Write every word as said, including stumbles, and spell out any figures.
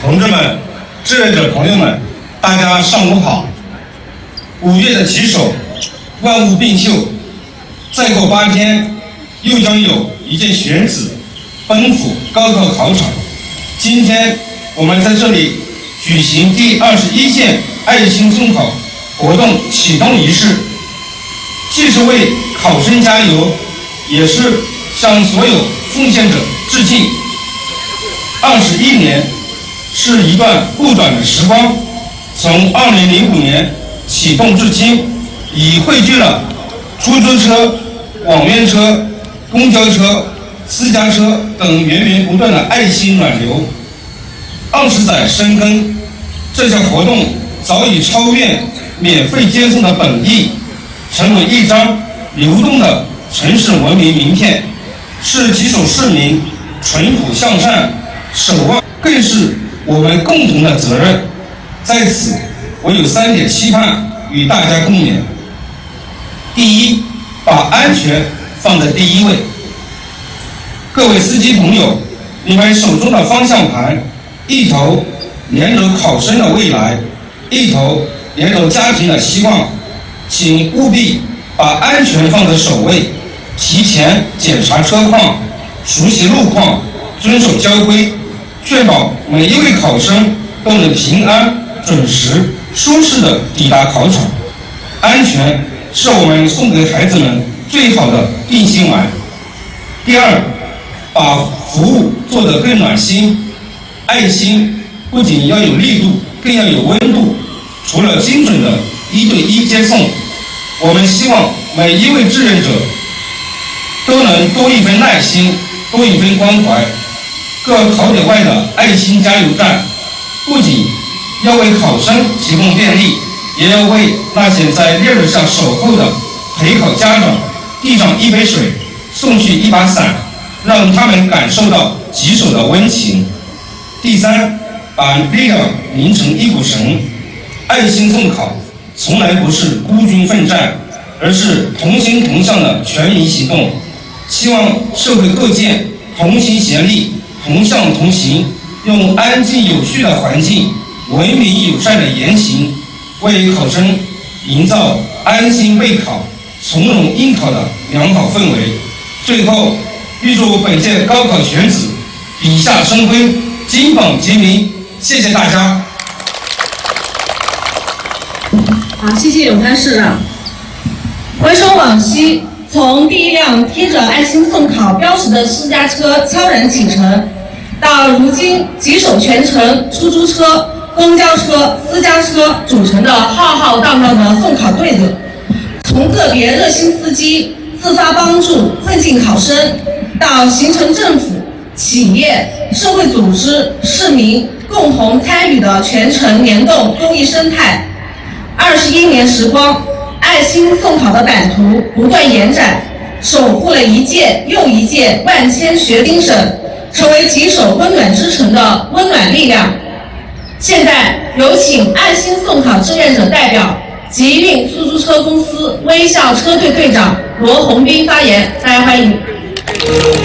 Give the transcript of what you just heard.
同志们、志愿者朋友们，大家上午好。五月的骑手，万物并秀，再过八天，又将有一届选子奔赴高考考场。今天我们在这里举行第二十一届爱心送考活动启动仪式，既是为考生加油，也是向所有奉献者致敬。二十一年是一段不短的时光，从二零零五年启动至今，已汇聚了出租车、网约车、公交车、私家车等源源不断的爱心暖流。二十载深耕，这项活动早已超越免费接送的本意，成为一张流动的城市文明名片，是吉首市民淳朴向善守望，更是我们共同的责任。在此，我有三点期盼与大家共勉。第一，把安全放在第一位。各位司机朋友，你们手中的方向盘，一头连着考生的未来，一头连着家庭的希望，请务必把安全放在首位，提前检查车况，熟悉路况，遵守交规，确保每一位考生都能平安、准时、舒适地抵达考场。安全是我们送给孩子们最好的定心丸。第二，把服务做得更暖心。爱心不仅要有力度，更要有温度。除了精准的一对一接送，我们希望每一位志愿者都能多一份耐心，多一份关怀。各考点外的爱心加油站，不仅要为考生提供便利，也要为那些在烈日下守候的陪考家长递上一杯水，送去一把伞，让他们感受到吉首的温情。第三，把力量凝成一股绳。爱心送考从来不是孤军奋战，而是同心同向的全民行动。希望社会各界同心协力，同向同行，用安静有序的环境，文明友善的言行，为考生营造安心备考、从容应考的良好氛围。最后，预祝本届高考选子笔下生辉，金榜题名。谢谢大家。 好，谢谢永川市长。回首往昔，从第一辆贴着爱心送考标识的私家车悄然启程，到如今吉首全程出租车、公交车、私家车组成的浩浩荡荡的送考队伍，从个别热心司机自发帮助困境考生，到形成政府、企业、社会组织、市民共同参与的全程联动公益生态。二十一年时光，爱心送考的版图不断延展，守护了一届又一届万千学精神，成为吉首温暖之城的温暖力量。现在有请爱心送考志愿者代表吉运出租车公司微笑车队队长罗红斌发言，大家欢迎。